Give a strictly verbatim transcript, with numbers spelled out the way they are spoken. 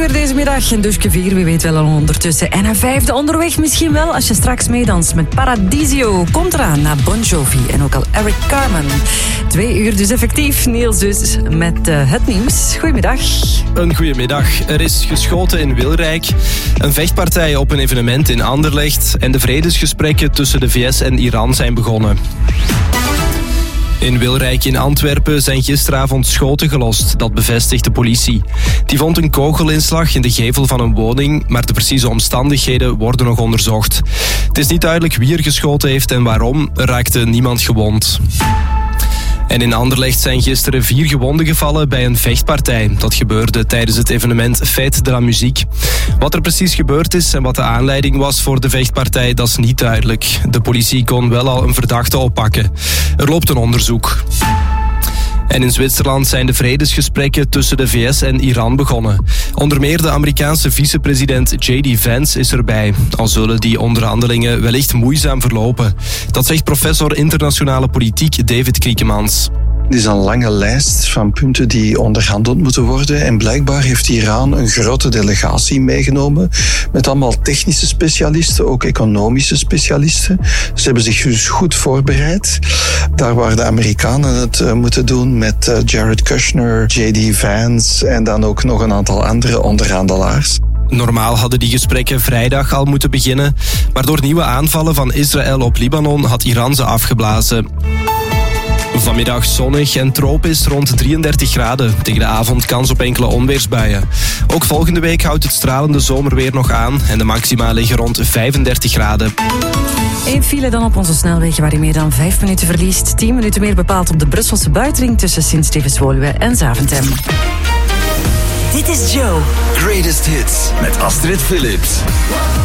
uur deze middag. Een douche vier, wie weet wel al ondertussen. En een vijfde onderweg misschien wel, als je straks meedanst met Paradiso. Komt eraan na Bon Jovi en ook al Eric Carmen. Twee uur dus effectief. Niels dus met uh, het nieuws. Goedemiddag. Een goedemiddag. Er is geschoten in Wilrijk. Een vechtpartij op een evenement in Anderlecht. En de vredesgesprekken tussen de V S en Iran zijn begonnen. In Wilrijk in Antwerpen zijn gisteravond schoten gelost, dat bevestigt de politie. Die vond een kogelinslag in de gevel van een woning, maar de precieze omstandigheden worden nog onderzocht. Het is niet duidelijk wie er geschoten heeft en waarom, er raakte niemand gewond. En in Anderlecht zijn gisteren vier gewonden gevallen bij een vechtpartij. Dat gebeurde tijdens het evenement Fête de la Musique. Wat er precies gebeurd is en wat de aanleiding was voor de vechtpartij, dat is niet duidelijk. De politie kon wel al een verdachte oppakken. Er loopt een onderzoek. En in Zwitserland zijn de vredesgesprekken tussen de V S en Iran begonnen. Onder meer de Amerikaanse vicepresident J D Vance is erbij. Al zullen die onderhandelingen wellicht moeizaam verlopen. Dat zegt professor internationale politiek David Kriekemans. Het is een lange lijst van punten die onderhandeld moeten worden. En blijkbaar heeft Iran een grote delegatie meegenomen met allemaal technische specialisten, ook economische specialisten. Ze hebben zich dus goed voorbereid. Daar waar de Amerikanen het uh, moeten doen met uh, Jared Kushner, J D Vance en dan ook nog een aantal andere onderhandelaars. Normaal hadden die gesprekken vrijdag al moeten beginnen, maar door nieuwe aanvallen van Israël op Libanon had Iran ze afgeblazen. Vanmiddag zonnig en tropisch rond drieëndertig graden. Tegen de avond kans op enkele onweersbuien. Ook volgende week houdt het stralende zomerweer nog aan en de maxima liggen rond vijfendertig graden. Eén file dan op onze snelwegen waar je meer dan vijf minuten verliest. Tien minuten meer bepaald op de Brusselse buitenring tussen Sint-Stevens-Woluwe en Zaventem. Dit is Joe. Greatest Hits met Astrid Phillips.